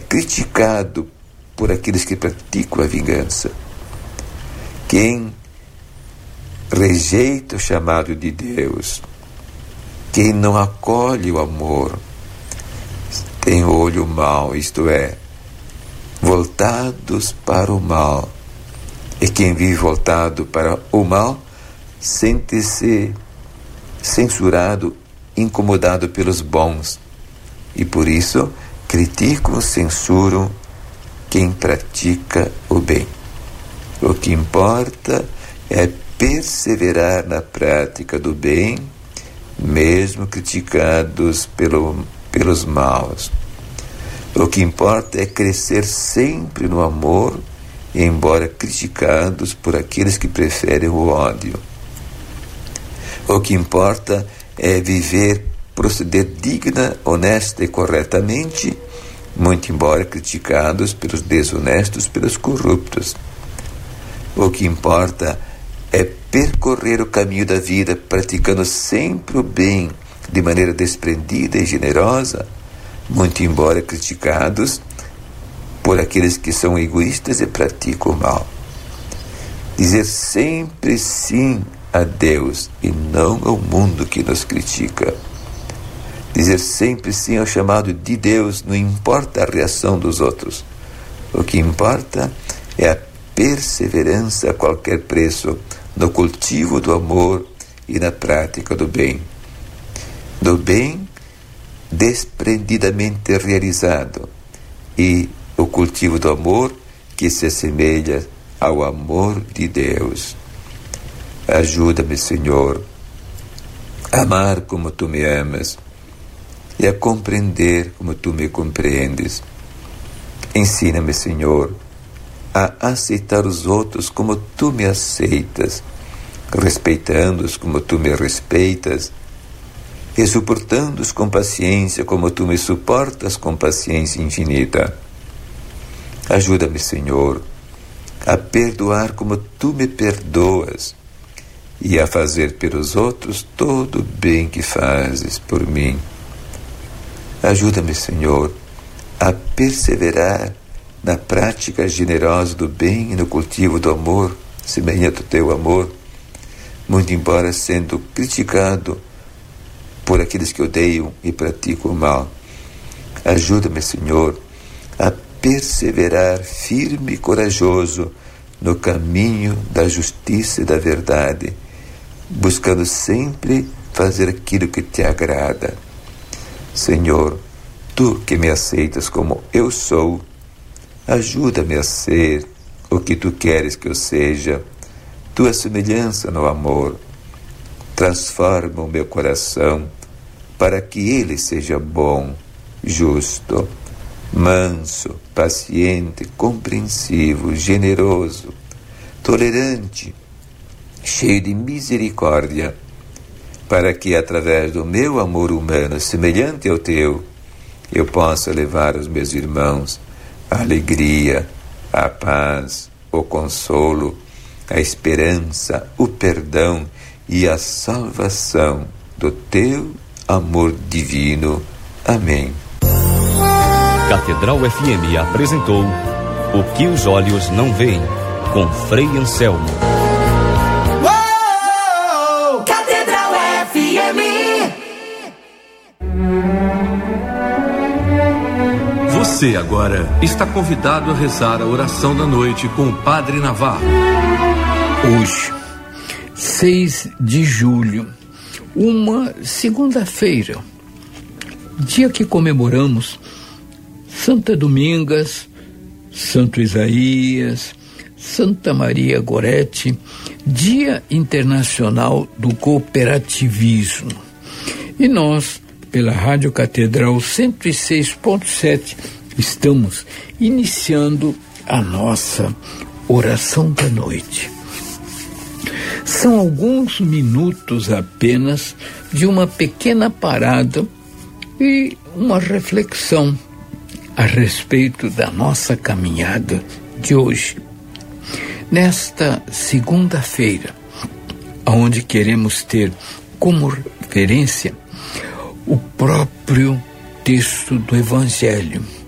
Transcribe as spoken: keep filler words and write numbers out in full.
criticado por aqueles que praticam a vingança. Quem rejeita o chamado de Deus, quem não acolhe o amor, tem o olho mau, isto é, voltados para o mal. E quem vive voltado para o mal sente-se censurado, incomodado pelos bons, e por isso criticam, censuram quem pratica o bem. O que importa é perseverar na prática do bem, mesmo criticados pelo, pelos maus. O que importa é crescer sempre no amor, embora criticados por aqueles que preferem o ódio. O que importa é viver, proceder digna, honesta e corretamente, muito embora criticados pelos desonestos, pelos corruptos. O que importa é percorrer o caminho da vida, praticando sempre o bem de maneira desprendida e generosa, muito embora criticados por aqueles que são egoístas e praticam o mal. Dizer sempre sim a Deus e não ao mundo que nos critica. Dizer sempre sim ao chamado de Deus, não importa a reação dos outros. O que importa é a perseverança a qualquer preço no cultivo do amor e na prática do bem. Do bem desprendidamente realizado e o cultivo do amor que se assemelha ao amor de Deus. Ajuda-me, Senhor, a amar como Tu me amas e a compreender como Tu me compreendes. Ensina-me, Senhor, a aceitar os outros como Tu me aceitas, respeitando-os como Tu me respeitas, e suportando-os com paciência como Tu me suportas com paciência infinita. Ajuda-me, Senhor, a perdoar como Tu me perdoas e a fazer pelos outros todo o bem que fazes por mim. Ajuda-me, Senhor, a perseverar na prática generosa do bem e no cultivo do amor, semelhante ao Teu amor, muito embora sendo criticado por aqueles que odeiam e praticam o mal. Ajuda-me, Senhor, a perseverar firme e corajoso no caminho da justiça e da verdade, buscando sempre fazer aquilo que Te agrada. Senhor, Tu que me aceitas como eu sou, ajuda-me a ser o que Tu queres que eu seja, Tua semelhança no amor. Transforma o meu coração para que ele seja bom, justo, manso, paciente, compreensivo, generoso, tolerante, cheio de misericórdia, para que através do meu amor humano semelhante ao Teu, eu possa levar aos meus irmãos a alegria, a paz, o consolo, a esperança, o perdão e a salvação do Teu amor divino. Amém. Catedral F M apresentou O que os olhos não veem, com Frei Anselmo. Uou! Catedral F M. Você agora está convidado a rezar a oração da noite com o Padre Navarro. Hoje, seis de julho, uma segunda-feira, dia que comemoramos Santa Domingas, Santo Isaías, Santa Maria Gorete, Dia Internacional do Cooperativismo. E nós, pela Rádio Catedral cento e seis ponto sete, estamos iniciando a nossa oração da noite. São alguns minutos apenas de uma pequena parada e uma reflexão a respeito da nossa caminhada de hoje. Nesta segunda-feira, onde queremos ter como referência o próprio texto do Evangelho,